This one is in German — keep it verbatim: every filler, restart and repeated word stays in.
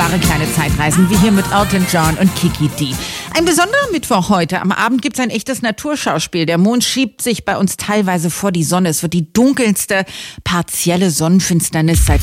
wunderbare kleine Zeitreisen, wie hier mit Elton John und Kiki D. Ein besonderer Mittwoch heute. Am Abend gibt's ein echtes Naturschauspiel. Der Mond schiebt sich bei uns teilweise vor die Sonne. Es wird die dunkelste partielle Sonnenfinsternis seit